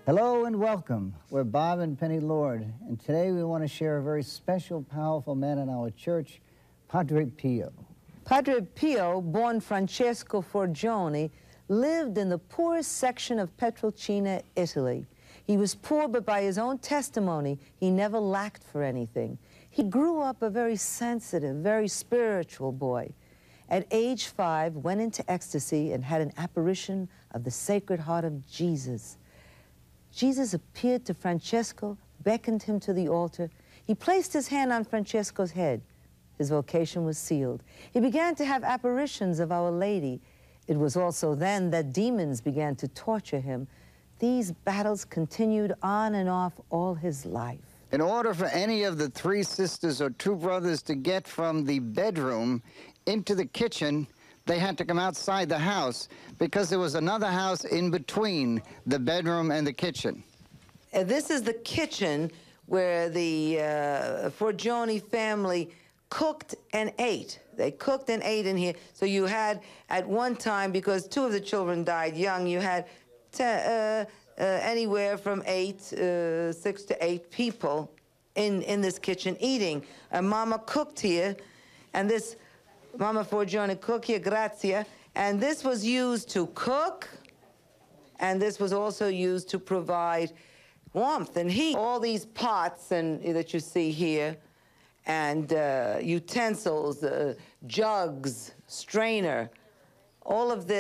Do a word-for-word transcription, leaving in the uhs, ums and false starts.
Hello and welcome. We're Bob and Penny Lord, and today we want to share a very special, powerful man in our church, Padre Pio. Padre Pio, born Francesco Forgione, lived in the poorest section of Pietrelcina, Italy. He was poor, but by his own testimony, he never lacked for anything. He grew up a very sensitive, very spiritual boy. At age five, went into ecstasy and had an apparition of the Sacred Heart of Jesus. Jesus appeared to Francesco, beckoned him to the altar. He placed his hand on Francesco's head. His vocation was sealed. He began to have apparitions of Our Lady. It was also then that demons began to torture him. These battles continued on and off all his life. In order for any of the three sisters or two brothers to get from the bedroom into the kitchen, they had to come outside the house because there was another house in between the bedroom and the kitchen. Uh, this is the kitchen where the uh, Forgione family cooked and ate. They cooked and ate in here. So you had, at one time, because two of the children died young, you had te uh, uh, anywhere from eight, uh, six to eight people in, in this kitchen eating. And Mama cooked here, and this Mama Forgione cooked here, Grazia, and this was used to cook, and this was also used to provide warmth and heat. All these pots and that you see here, and uh, utensils, uh, jugs, strainer, all of this